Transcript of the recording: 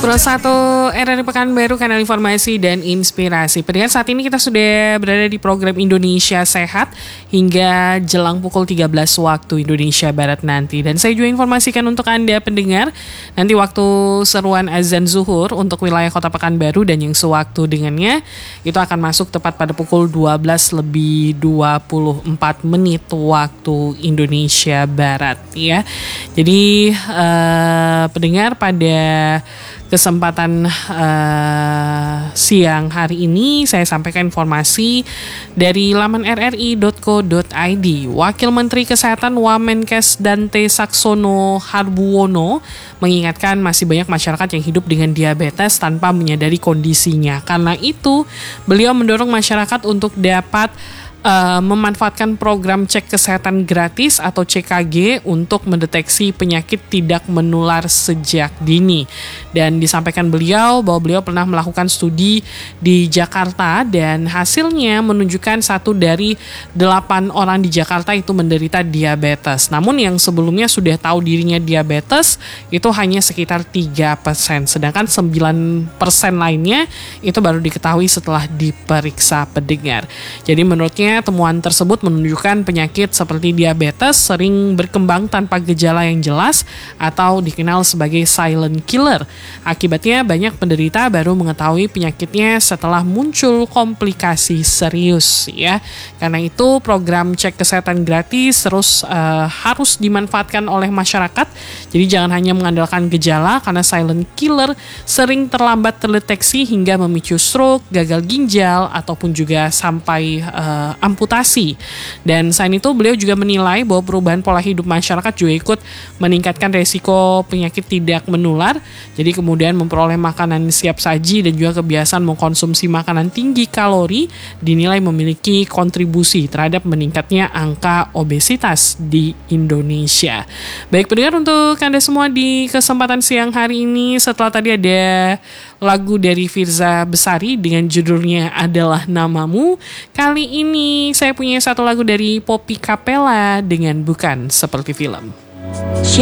Pro 1 RRI Pekanbaru, kanal informasi dan inspirasi. Pendengar, saat ini kita sudah berada di program Indonesia Sehat hingga jelang pukul 13 waktu Indonesia Barat nanti. Dan saya juga informasikan untuk Anda pendengar, nanti waktu seruan azan zuhur untuk wilayah Kota Pekanbaru dan yang sewaktu dengannya itu akan masuk tepat pada pukul 12:24 waktu Indonesia Barat ya. Jadi pendengar, pada kesempatan siang hari ini saya sampaikan informasi dari laman rri.co.id. Wakil Menteri Kesehatan Wamenkes Dante Saxono Harbuwono mengingatkan masih banyak masyarakat yang hidup dengan diabetes tanpa menyadari kondisinya. Karena itu, beliau mendorong masyarakat untuk dapat memanfaatkan program cek kesehatan gratis atau CKG untuk mendeteksi penyakit tidak menular sejak dini. Dan disampaikan beliau bahwa beliau pernah melakukan studi di Jakarta dan hasilnya menunjukkan 1 dari 8 orang di Jakarta itu menderita diabetes. Namun yang sebelumnya sudah tahu dirinya diabetes itu hanya sekitar 3%, sedangkan 9% lainnya itu baru diketahui setelah diperiksa pendengar. Jadi menurutnya temuan tersebut menunjukkan penyakit seperti diabetes sering berkembang tanpa gejala yang jelas atau dikenal sebagai silent killer. Akibatnya banyak penderita baru mengetahui penyakitnya setelah muncul komplikasi serius ya. Karena itu program cek kesehatan gratis terus harus dimanfaatkan oleh masyarakat. Jadi jangan hanya mengandalkan gejala, karena silent killer sering terlambat terdeteksi hingga memicu stroke, gagal ginjal ataupun juga sampai amputasi. Dan selain itu beliau juga menilai bahwa perubahan pola hidup masyarakat juga ikut meningkatkan resiko penyakit tidak menular. Jadi kemudian memperoleh makanan siap saji dan juga kebiasaan mengkonsumsi makanan tinggi kalori dinilai memiliki kontribusi terhadap meningkatnya angka obesitas di Indonesia. Baik pendengar, untuk Anda semua di kesempatan siang hari ini, setelah tadi ada lagu dari Firza Besari dengan judulnya Adalah Namamu, kali ini saya punya satu lagu dari Poppy Capella dengan Bukan Seperti Film.